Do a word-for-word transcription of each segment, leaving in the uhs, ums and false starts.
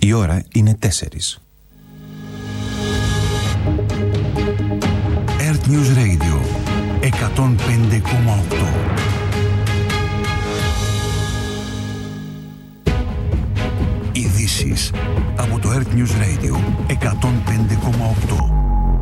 Η ώρα είναι τέσσερις. Earth News Radio εκατόν πέντε κόμμα οκτώ. Ειδήσεις από το Earth News Radio εκατόν πέντε κόμμα οκτώ.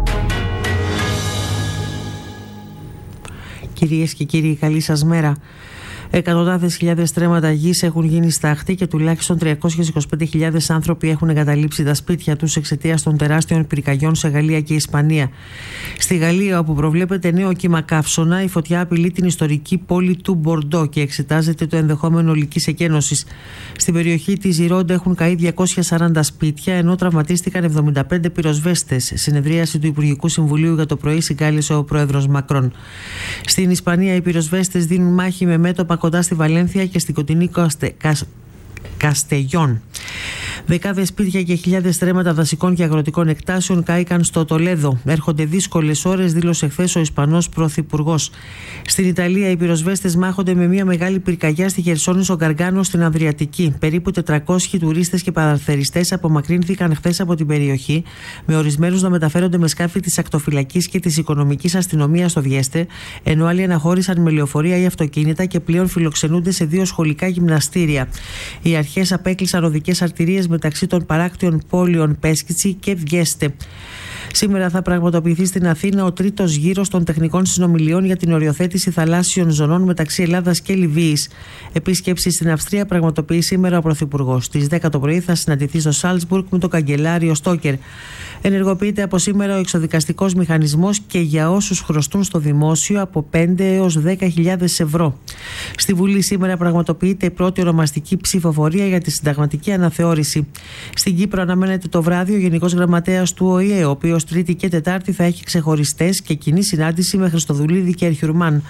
Κυρίες και κύριοι, καλή σας μέρα. Εκατοντάδες χιλιάδες στρέμματα γης έχουν γίνει στάχτη και τουλάχιστον τριακόσιες είκοσι πέντε χιλιάδες άνθρωποι έχουν εγκαταλείψει τα σπίτια τους εξαιτίας των τεράστιων πυρκαγιών σε Γαλλία και Ισπανία. Στη Γαλλία, όπου προβλέπεται νέο κύμα καύσωνα, η φωτιά απειλεί την ιστορική πόλη του Μπορντό και εξετάζεται το ενδεχόμενο ολικής εκένωσης. Στην περιοχή της Ζιρόντα έχουν καεί διακόσια σαράντα σπίτια, ενώ τραυματίστηκαν εβδομήντα πέντε πυροσβέστες. Συνεδρίαση του Υπουργικού Συμβουλίου για το πρωί συγκάλεσε ο πρόεδρος Μακρόν. Στην Ισπανία, οι πυροσβέστες δίνουν μάχη με μέτωπα κοντά στη Βαλένθια και στην κοντινή Καστε... Κασ... Καστεγιόν. Δεκάδες σπίτια και χιλιάδες στρέμματα δασικών και αγροτικών εκτάσεων κάηκαν στο Τολέδο. Έρχονται δύσκολες ώρες, δήλωσε χθες ο Ισπανός Πρωθυπουργός. Στην Ιταλία, οι πυροσβέστες μάχονται με μια μεγάλη πυρκαγιά στη Χερσόνησο Γκαργκάνο στην Αδριατική. Περίπου τετρακόσιοι τουρίστες και παραθεριστές απομακρύνθηκαν χθες από την περιοχή, με ορισμένους να μεταφέρονται με σκάφη της ακτοφυλακής και της οικονομικής αστυνομίας στο Βιέστε, ενώ άλλοι αναχώρησαν με λεωφορεία ή αυτοκίνητα και πλέον φιλοξενούνται σε δύο σχολικά γυμναστήρια. Οι αρχές απέκλεισαν οδικές αρτηρίες μεταξύ των παράκτιων πόλεων Πέσκιτσι και Βιέστε. Σήμερα θα πραγματοποιηθεί στην Αθήνα ο τρίτος γύρος των τεχνικών συνομιλιών για την οριοθέτηση θαλάσσιων ζωνών μεταξύ Ελλάδας και Λιβύης. Επίσκεψη στην Αυστρία πραγματοποιεί σήμερα ο Πρωθυπουργός. Στις δέκα το πρωί θα συναντηθεί στο Σάλτσμπουργκ με τον καγκελάριο Στόκερ. Ενεργοποιείται από σήμερα ο εξοδικαστικός μηχανισμός και για όσους χρωστούν στο δημόσιο από πέντε έως δέκα χιλιάδες ευρώ. Στη Βουλή σήμερα πραγματοποιείται η πρώτη ονομαστική ψηφοφορία για τη συνταγματική αναθεώρηση. Στην Κύπρο αναμένεται το βράδυ ο Γενικός Γραμματέας του Ο Η Ε, ο οποίος Τρίτη και Τετάρτη θα έχει ξεχωριστές και κοινή συνάντηση με Χριστοδουλίδη και Αρχιουρμάν.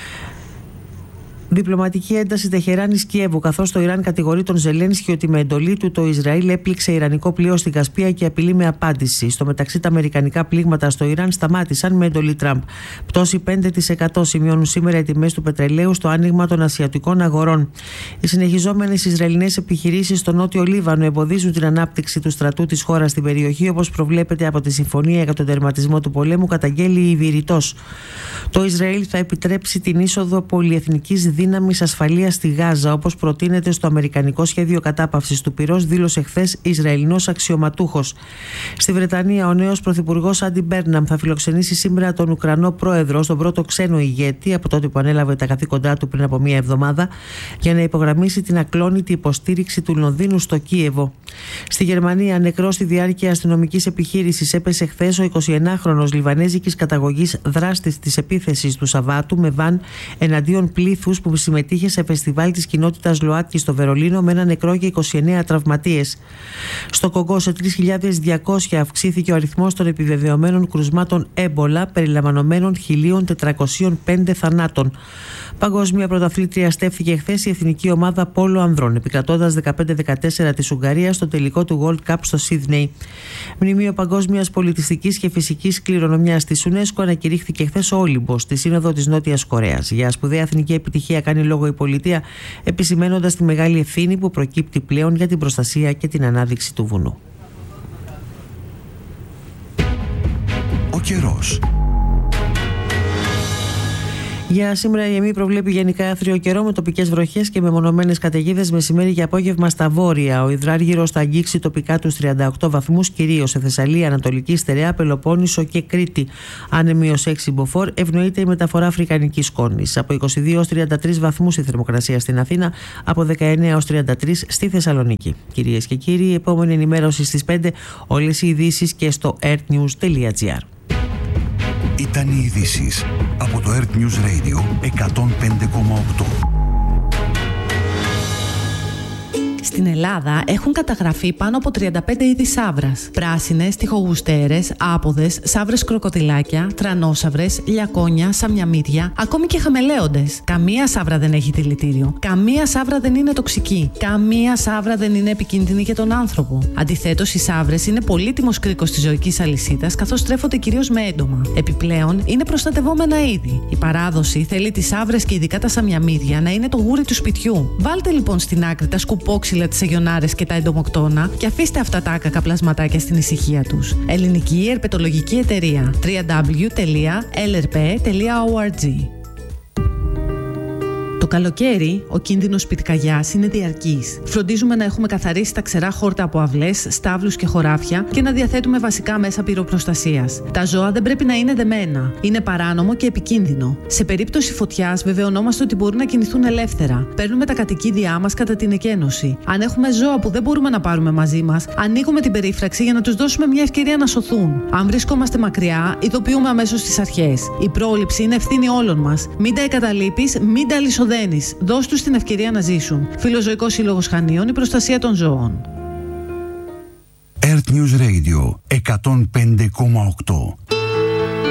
Διπλωματική ένταση Τεχεράνης Κιέβου, καθώς το Ιράν κατηγορεί τον Ζελένσκι ότι με εντολή του το Ισραήλ έπληξε ιρανικό πλοίο στην Κασπία και απειλεί με απάντηση. Στο μεταξύ, τα αμερικανικά πλήγματα στο Ιράν σταμάτησαν με εντολή Τραμπ. Πτώση πέντε τοις εκατό σημειώνουν σήμερα οι τιμές του πετρελαίου στο άνοιγμα των ασιατικών αγορών. Οι συνεχιζόμενες Ισραηλινές επιχειρήσεις στο νότιο Λίβανο εμποδίζουν την ανάπτυξη του στρατού της χώρας στην περιοχή, όπως προβλέπεται από τη Συμφωνία για τον Τερματισμό του Πολέμου, καταγγέλει η Βηρητός. Το Ισραήλ θα επιτρέψει την είσοδο πολυεθνικής δύναμης ασφαλείας στη Γάζα, όπως προτείνεται στο αμερικανικό σχέδιο κατάπαυσης του πυρός, δήλωσε χθες Ισραηλινός αξιωματούχος. Στη Βρετανία, ο νέος πρωθυπουργός Άντι Μπέρναμ θα φιλοξενήσει σήμερα τον Ουκρανό πρόεδρο, στον πρώτο ξένο ηγέτη από τότε που ανέλαβε τα καθήκοντά του πριν από μία εβδομάδα, για να υπογραμμίσει την ακλόνητη υποστήριξη του Λονδίνου στο Κίεβο. Στη Γερμανία, νεκρός στη διάρκεια αστυνομικής επιχείρησης έπεσε χθες ο εικοσιενάχρονος λιβανέζικης καταγωγής δράστης της επίθεσης του Σαββάτου με βαν εναντίον πλήθους που συμμετείχε σε φεστιβάλ της κοινότητας ΛΟΑΤΚΙ στο Βερολίνο με ένα νεκρό και είκοσι εννέα τραυματίες. Στο Κογκό σε τρεις χιλιάδες διακόσια αυξήθηκε ο αριθμός των επιβεβαιωμένων κρουσμάτων έμπολα, περιλαμβανομένων χίλια τετρακόσια πέντε θανάτων. Παγκόσμια πρωταθλήτρια στέφθηκε χθες η εθνική ομάδα πόλο ανδρών, επικρατώντας δεκαπέντε δεκατέσσερα της Ουγγαρίας στο τελικό του World Cup στο Σίδνεϊ. Μνημείο Παγκόσμιας Πολιτιστικής και Φυσικής Κληρονομιάς της UNESCO ανακηρύχθηκε χθες ο Όλυμπος στη Σύνοδο της Νότιας Κορέας. Για σπουδαία εθνική επιτυχία κάνει λόγο η πολιτεία, επισημαίνοντας τη μεγάλη ευθύνη που προκύπτει πλέον για την προστασία και την ανάδειξη του βουνού. Ο καιρός. Για σήμερα η ΕΜΗ προβλέπει γενικά άθριο καιρό με τοπικές βροχές και μεμονωμένες καταιγίδες μεσημέρι και απόγευμα στα βόρεια. Ο υδράργυρος θα αγγίξει τοπικά τους τριάντα οκτώ βαθμούς, κυρίως σε Θεσσαλία, Ανατολική Στερεά, Πελοπόννησο και Κρήτη. Άνεμη ως έξι μποφόρ, ευνοείται η μεταφορά αφρικανικής σκόνης. Από είκοσι δύο έως τριάντα τρεις βαθμούς η θερμοκρασία στην Αθήνα, από δεκαεννέα έως τριάντα τρεις στη Θεσσαλονίκη. Κυρίες και κύριοι, η επόμενη ενημέρωση στις πέντε, όλες οι ειδήσεις και στο earthnews τελεία gr. Ήταν οι ειδήσεις από το Earth News Radio εκατόν πέντε κόμμα οκτώ. Στην Ελλάδα έχουν καταγραφεί πάνω από τριάντα πέντε είδη σαύρας. Πράσινες, τοιχογουστέρες, άποδες, σαύρες κροκοδιλάκια, τρανόσαυρες, λιακόνια, σαμιαμίδια, ακόμη και χαμελέοντες. Καμία σαύρα δεν έχει δηλητήριο. Καμία σαύρα δεν είναι τοξική. Καμία σαύρα δεν είναι επικίνδυνη για τον άνθρωπο. Αντιθέτως, οι σαύρες είναι πολύτιμος κρίκος της ζωικής αλυσίδας, καθώς τρέφονται κυρίως με έντομα. Επιπλέον, είναι προστατευόμενα είδη. Η παράδοση θέλει τις σαύρες και ειδικά τα σαμιαμίδια να είναι το γούρι του σπιτιού. Βάλτε λοιπόν στην άκρη τα σκουπόξια ψηλά τις αγιονάρες και τα εντομοκτώνα και αφήστε αυτά τα άκακα πλασματάκια στην ησυχία τους. Ελληνική Ερπετολογική Εταιρεία. double-u double-u double-u τελεία ελ ερ πι τελεία org. Το καλοκαίρι, ο κίνδυνος πυρκαγιάς είναι διαρκής. Φροντίζουμε να έχουμε καθαρίσει τα ξερά χόρτα από αυλές, στάβλους και χωράφια και να διαθέτουμε βασικά μέσα πυροπροστασίας. Τα ζώα δεν πρέπει να είναι δεμένα. Είναι παράνομο και επικίνδυνο. Σε περίπτωση φωτιάς, βεβαιωνόμαστε ότι μπορούν να κινηθούν ελεύθερα. Παίρνουμε τα κατοικίδια μας κατά την εκένωση. Αν έχουμε ζώα που δεν μπορούμε να πάρουμε μαζί μας, ανοίγουμε την περίφραξη για να τους δώσουμε μια ευκαιρία να σωθούν. Αν βρισκόμαστε μακριά, ειδοποιούμε αμέσως τις αρχές. Η πρόληψη είναι ευθύνη όλων μας. Μην τα εγκαταλείπεις, μην τα αλυσοδένεις. Δώσ' τους την ευκαιρία να ζήσουν. Φιλοζωικός Σύλλογος Χανίων, η προστασία των ζώων. Earth News Radio εκατόν πέντε κόμμα οκτώ.